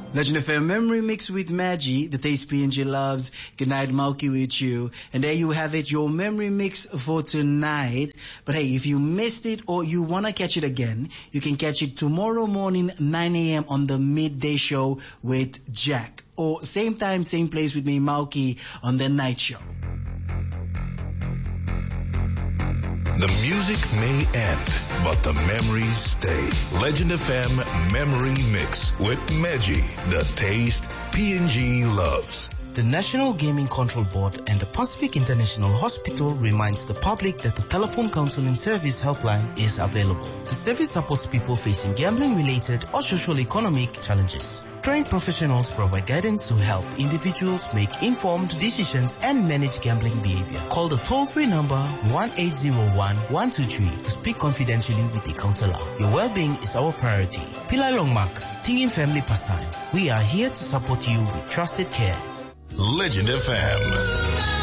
Legend FM Memory Mix with Maggie, the taste PNG loves. Good night, Malky with you. And there you have it, your memory mix for tonight. But hey, if you missed it or you want to catch it again, you can catch it tomorrow morning, 9 a.m. on the midday show with Jack. Or same time, same place with me, Malky, on the night show. The music may end, but the memories stay. Legend FM Memory Mix with Maggie, the taste PNG loves. The National Gaming Control Board and the Pacific International Hospital reminds the public that the telephone counseling service helpline is available. The service supports people facing gambling-related or social-economic challenges. Trained professionals provide guidance to help individuals make informed decisions and manage gambling behavior. Call the toll-free number 1-801-123 to speak confidentially with a counselor. Your well-being is our priority. Pilai Longmark, Tingin Family Pastime. We are here to support you with trusted care. Legend FM.